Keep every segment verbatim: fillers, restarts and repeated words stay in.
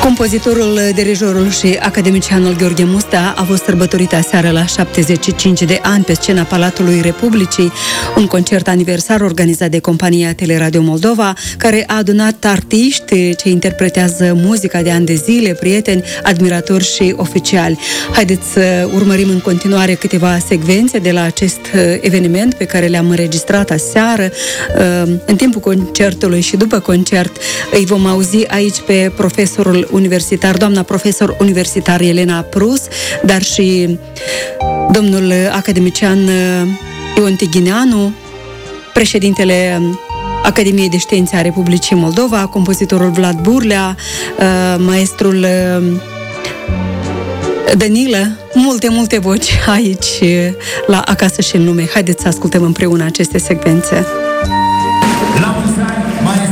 Compozitorul, dirijorul și academicianul Gheorghe Mustea a fost sărbătorit aseară la șaptezeci și cinci de ani pe scena Palatului Republicii, un concert aniversar organizat de compania Teleradio Moldova, care a adunat artiști ce interpretează muzica de ani de zile, prieteni, admiratori și oficiali. Haideți să urmărim în continuare câteva secvențe de la acest eveniment pe care le-am înregistrat aseară. În timpul concertului și după concert îi vom auzi aici pe profesorul universitar, doamna profesor universitar Elena Prus, dar și domnul academician Ion Tighineanu, președintele Academiei de Științe a Republicii Moldova, compozitorul Vlad Burlea, maestrul Danilă, multe, multe voci aici la Acasă și în Lume. Haideți să ascultăm împreună aceste secvențe. La mulți ani, maestre!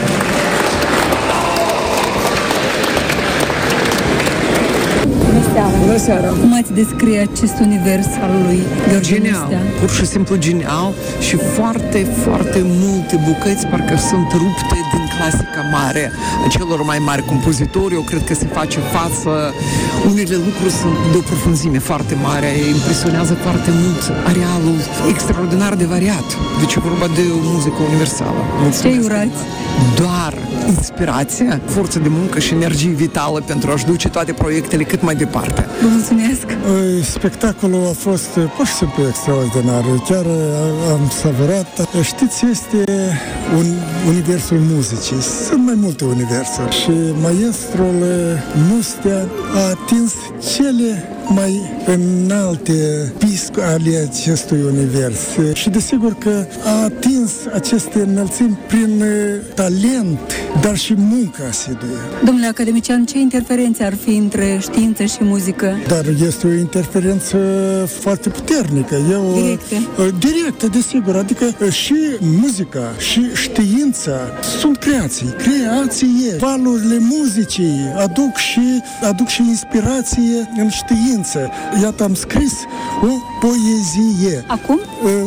Bună seara! Cum ați descrie acest univers al lui Gheorghe Genial, Mustea? pur și simplu genial și foarte, foarte multe bucăți parcă sunt rupte din clasica mare a celor mai mari compozitori. Eu cred că se face față. Unele lucruri sunt de o profunzime foarte mare, impresionează foarte mult arealul extraordinar de variat. Deci e vorba de o muzică universală. Ce-i urați? Doar inspirație, forță de muncă și energie vitală pentru a-și duce toate proiectele cât mai departe. Vă mulțumesc! Spectacolul a fost pur și simplu extraordinar. Chiar am savurat. Știți, este un universul muzicii. Sunt mai multe universuri. Și maestrul Mustea a atins cele mai înalte piscuri ale acestui univers. Și desigur că a atins aceste înălțimi prin talent, dar și muncă asiduă. Domnule academician, ce interferențe ar fi între știință și muzică? Dar este o interferență foarte puternică. Eu, Directe? Directă, desigur. Adică și muzica și știința sunt creații. Creație. Valurile muzicii aduc și, aduc și inspirație în știință. Iată, am scris o poezie. Acum?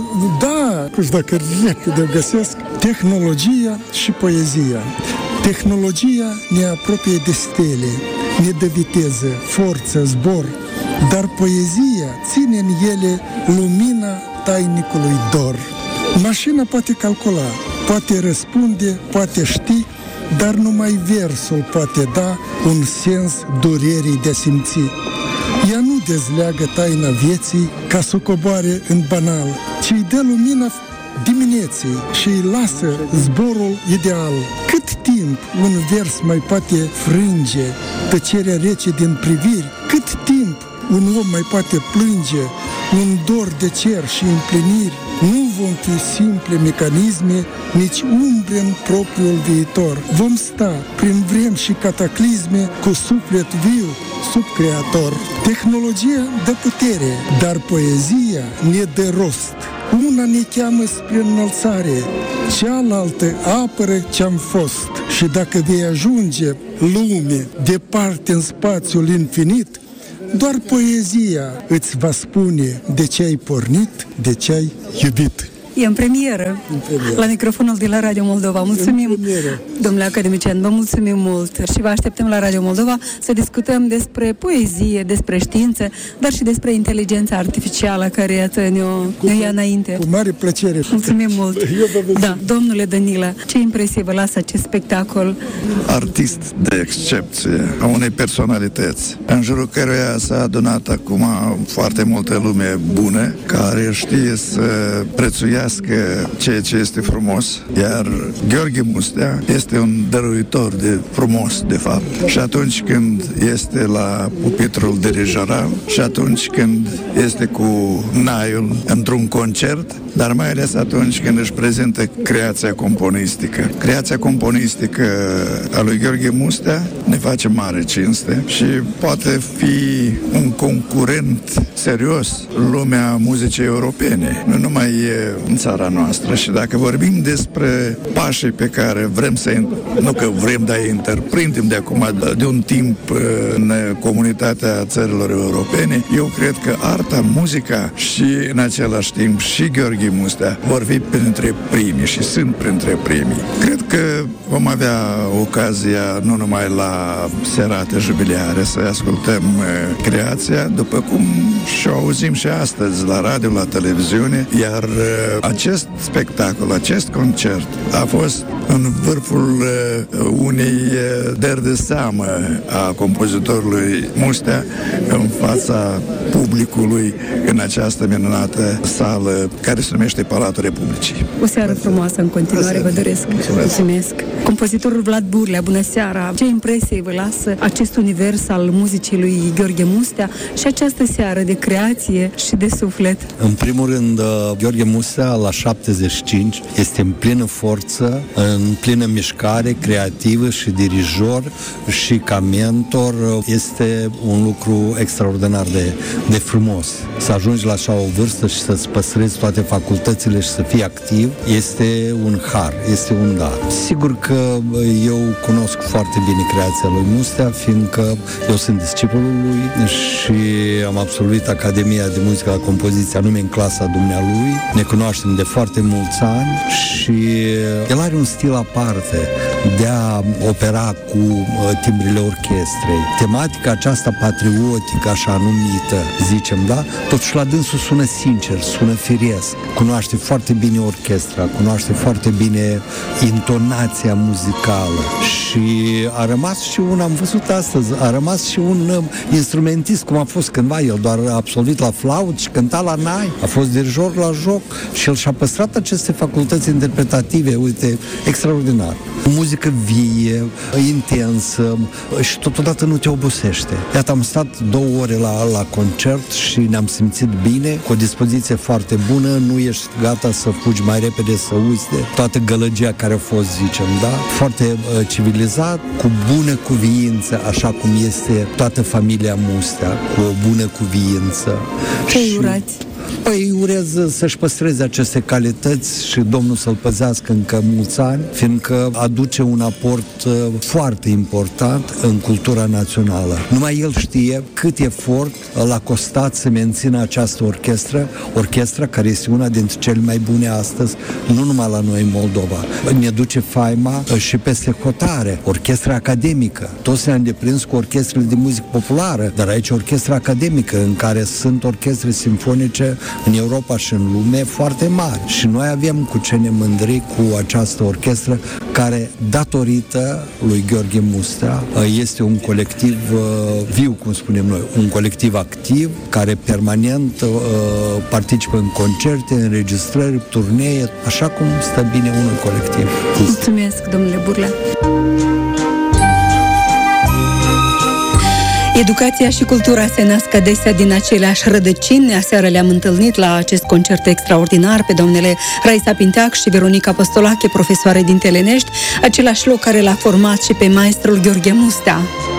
Da, dacă repede o găsesc. Tehnologia și poezia. Tehnologia ne apropie de stele, ne dă viteză, forță, zbor, dar poezia ține în ele lumina tainicului dor. Mașina poate calcula, poate răspunde, poate ști, dar numai versul poate da un sens durerii de a simți. Ea nu dezleagă taina vieții ca să o coboare în banal, ci îi dă lumina dimineții și îi lasă zborul ideal. Cât timp un vers mai poate frânge tăcerea rece din priviri, cât timp un om mai poate plânge un dor de cer și împliniri, nu vom fi simple mecanisme, nici umbre în propriul viitor. Vom sta prin vrem și cataclisme cu suflet viu sub creator. Tehnologia dă putere, dar poezia ne dă rost. Una ne cheamă spre înălțare, cealaltă apără ce-am fost. Și dacă vei ajunge, lume, departe în spațiul infinit, doar poezia îți va spune de ce ai pornit, de ce ai iubit. E în premieră, în premieră, la microfonul de la Radio Moldova. Mulțumim, domnule academician, vă mulțumim mult și vă așteptăm la Radio Moldova să discutăm despre poezie, despre știință, dar și despre inteligența artificială care iată ne-o, ne-o ia înainte. Cu mare plăcere. Mulțumim mult. Da, domnule Danilă, ce impresie vă lasă acest spectacol? Artist de excepție a unei personalități, în jurul căruia s-a adunat acum foarte multă lume bună, care știe să prețuiască ceea ce este frumos, iar Gheorghe Mustea este un dăruitor de frumos, de fapt. Și atunci când este la pupitrul dirijoral, și atunci când este cu naiul într-un concert, dar mai ales atunci când își prezintă creația componistică. Creația componistică a lui Gheorghe Mustea ne face mare cinste și poate fi un concurent serios în lumea muzicii europene. Nu numai e în țara noastră și dacă vorbim despre pașii pe care vrem să, nu că vrem, dar interprindem de acum, de un timp în comunitatea țărilor europene, eu cred că arta, muzica și în același timp și Gheorghe Mustea vor fi printre primii și sunt printre primii. Cred că vom avea ocazia nu numai la serate jubiliare să ascultăm creația, după cum și auzim și astăzi la radio, la televiziune, iar acest spectacol, acest concert a fost în vârful unei dări de seamă a compozitorului Mustea în fața publicului în această minunată sală care se numește Palatul Republicii. O seară frumoasă în continuare vă doresc. Mulțumesc. Compozitorul Vlad Burlea, bună seara! Ce impresie vă lasă acest univers al muzicii lui Gheorghe Mustea și această seară de creație și de suflet? În primul rând, Gheorghe Mustea, la șaptezeci și cinci, este în plină forță, în plină mișcare creativă și dirijor și ca mentor. Este un lucru extraordinar de, de frumos. Să ajungi la așa o vârstă și să-ți păstrezi toate facultățile și să fii activ, este un har, este un dar. Sigur că eu cunosc foarte bine creația lui Mustea, fiindcă eu sunt discipolul lui și am absolvit Academia de Muzică la Compoziție, anume în clasa dumnealui. Ne cunoaștem de foarte mulți ani și el are un stil aparte de a opera cu timbrile orchestrei. Tematica aceasta patriotică, așa numită, zicem, da? Totuși la dânsul sună sincer, sună firesc. Cunoaște foarte bine orchestra, cunoaște foarte bine intonația muzicală și a rămas și un, am văzut astăzi, a rămas și un um, instrumentist, cum a fost cândva, el doar a absolvit la flaut și cânta la nai, a fost dirijor la joc și el și-a păstrat aceste facultăți interpretative, uite, extraordinar. Muzică vie, intensă și totodată nu te obosește. Iată, am stat două ore la, la concert și ne-am simțit bine, cu o dispoziție foarte bună, nu ești gata să fugi mai repede, să uiți de toată gălăgia care a fost, zicem, da? Foarte uh, civilizat, cu bună cuviință, așa cum este toată familia Mustea, cu o bună cuviință. Ce-i urați? Păi urez să-și păstreze aceste calități și Domnul să-l păzească încă mulți ani, fiindcă aduce un aport uh, foarte important în cultura națională. Numai el știe cât efort l-a costat să mențină această orchestră, orchestra care este una dintre cele mai bune astăzi, nu numai la noi în Moldova. Ne duce faima uh, și peste hotare, orchestra academică. Toți ne-am deprins cu orchestrele de muzică populară, dar aici orchestra academică, în care sunt orchestre simfonice în Europa și în lume foarte mari. Și noi avem cu ce ne mândri cu această orchestră care, datorită lui Gheorghe Mustea, este un colectiv viu, cum spunem noi, un colectiv activ, care permanent participă în concerte, înregistrări, turnee, așa cum stă bine unul colectiv. Mulțumesc, domnule Burlea. Educația și cultura se nasc adesea din aceleași rădăcini. Aseară le-am întâlnit la acest concert extraordinar pe doamnele Raisa Pinteac și Veronica Păstolache, profesoare din Telenești, același loc care l-a format și pe maestrul Gheorghe Mustea.